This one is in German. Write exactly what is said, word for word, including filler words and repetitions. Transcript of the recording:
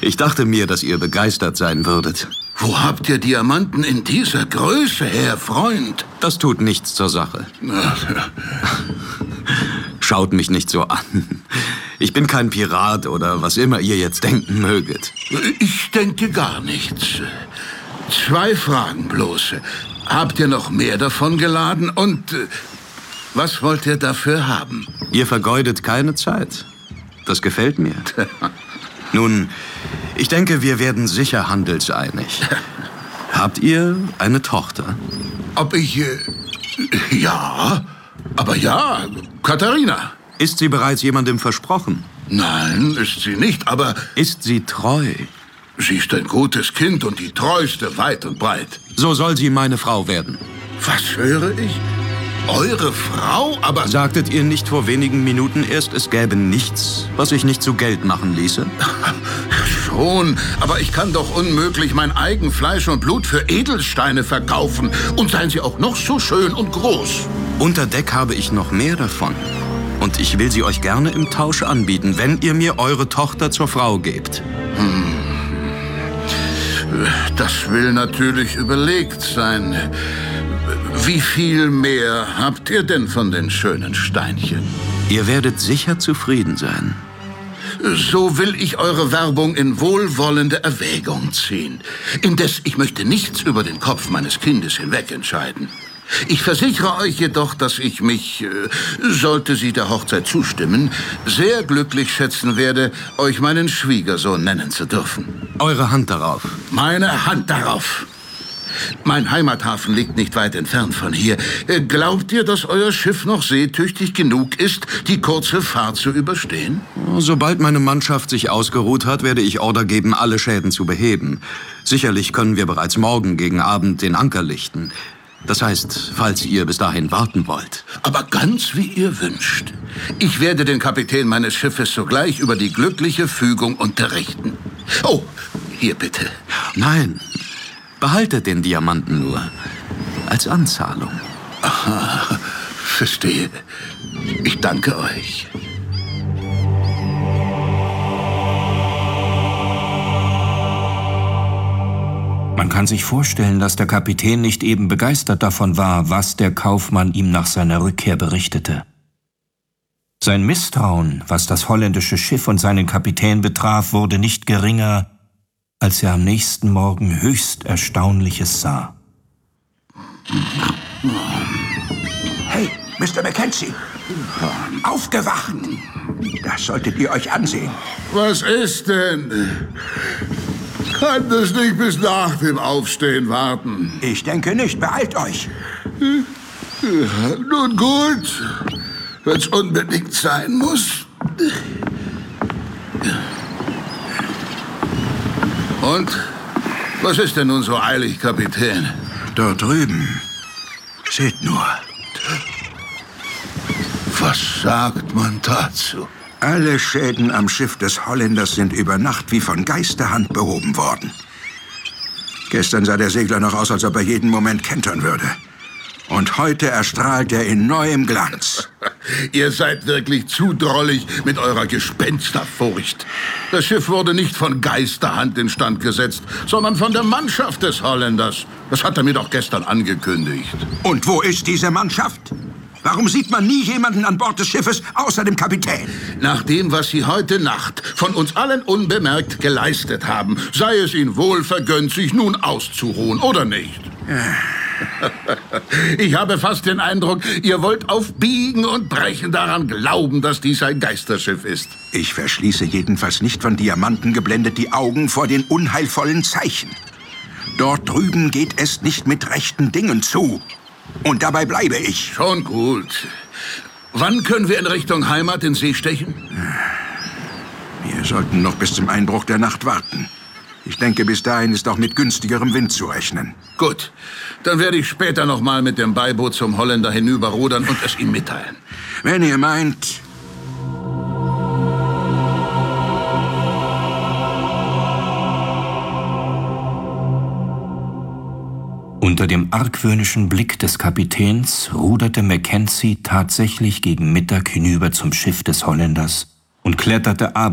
Ich dachte mir, dass ihr begeistert sein würdet. Wo habt ihr Diamanten in dieser Größe her, Freund? Das tut nichts zur Sache. Schaut mich nicht so an. Ich bin kein Pirat oder was immer ihr jetzt denken möget. Ich denke gar nichts. Zwei Fragen bloß. Habt ihr noch mehr davon geladen und äh, was wollt ihr dafür haben? Ihr vergeudet keine Zeit. Das gefällt mir. Nun, ich denke, wir werden sicher handelseinig. Habt ihr eine Tochter? Ob ich... Äh, ja, aber ja, Katharina. Ist sie bereits jemandem versprochen? Nein, ist sie nicht, aber... Ist sie treu? Sie ist ein gutes Kind und die treueste weit und breit. So soll sie meine Frau werden. Was höre ich? Eure Frau? Aber... Sagtet ihr nicht vor wenigen Minuten erst, es gäbe nichts, was ich nicht zu Geld machen ließe? Schon, aber ich kann doch unmöglich mein eigen Fleisch und Blut für Edelsteine verkaufen. Und seien sie auch noch so schön und groß. Unter Deck habe ich noch mehr davon. Und ich will sie euch gerne im Tausch anbieten, wenn ihr mir eure Tochter zur Frau gebt. Hm. Das will natürlich überlegt sein. Wie viel mehr habt ihr denn von den schönen Steinchen? Ihr werdet sicher zufrieden sein. So will ich eure Werbung in wohlwollende Erwägung ziehen. Indes, ich möchte nichts über den Kopf meines Kindes hinweg entscheiden. Ich versichere euch jedoch, dass ich mich, äh, sollte sie der Hochzeit zustimmen, sehr glücklich schätzen werde, euch meinen Schwiegersohn nennen zu dürfen. Eure Hand darauf. Meine Hand darauf. Mein Heimathafen liegt nicht weit entfernt von hier. Glaubt ihr, dass euer Schiff noch seetüchtig genug ist, die kurze Fahrt zu überstehen? Sobald meine Mannschaft sich ausgeruht hat, werde ich Order geben, alle Schäden zu beheben. Sicherlich können wir bereits morgen gegen Abend den Anker lichten. Das heißt, falls ihr bis dahin warten wollt. Aber ganz wie ihr wünscht. Ich werde den Kapitän meines Schiffes sogleich über die glückliche Fügung unterrichten. Oh, hier bitte. Nein, behaltet den Diamanten nur. Als Anzahlung. Aha, verstehe. Ich danke euch. Man kann sich vorstellen, dass der Kapitän nicht eben begeistert davon war, was der Kaufmann ihm nach seiner Rückkehr berichtete. Sein Misstrauen, was das holländische Schiff und seinen Kapitän betraf, wurde nicht geringer, als er am nächsten Morgen höchst Erstaunliches sah. Hey, Mister Mackenzie, aufgewacht! Das solltet ihr euch ansehen. Was ist denn? Kann das nicht bis nach dem Aufstehen warten? Ich denke nicht. Beeilt euch. Nun gut, wenn es unbedingt sein muss. Und? Was ist denn nun so eilig, Kapitän? Dort drüben. Seht nur. Was sagt man dazu? Alle Schäden am Schiff des Holländers sind über Nacht wie von Geisterhand behoben worden. Gestern sah der Segler noch aus, als ob er jeden Moment kentern würde. Und heute erstrahlt er in neuem Glanz. Ihr seid wirklich zu drollig mit eurer Gespensterfurcht. Das Schiff wurde nicht von Geisterhand instand gesetzt, sondern von der Mannschaft des Holländers. Das hat er mir doch gestern angekündigt. Und wo ist diese Mannschaft? Warum sieht man nie jemanden an Bord des Schiffes außer dem Kapitän? Nach dem, was Sie heute Nacht von uns allen unbemerkt geleistet haben, sei es Ihnen wohl vergönnt, sich nun auszuruhen, oder nicht? Ich habe fast den Eindruck, ihr wollt auf Biegen und Brechen daran glauben, dass dies ein Geisterschiff ist. Ich verschließe jedenfalls nicht von Diamanten geblendet die Augen vor den unheilvollen Zeichen. Dort drüben geht es nicht mit rechten Dingen zu. Und dabei bleibe ich. Schon gut. Wann können wir in Richtung Heimat in See stechen? Wir sollten noch bis zum Einbruch der Nacht warten. Ich denke, bis dahin ist auch mit günstigerem Wind zu rechnen. Gut, dann werde ich später noch mal mit dem Beiboot zum Holländer hinüberrudern und es ihm mitteilen. Wenn ihr meint... Unter dem argwöhnischen Blick des Kapitäns ruderte Mackenzie tatsächlich gegen Mittag hinüber zum Schiff des Holländers und kletterte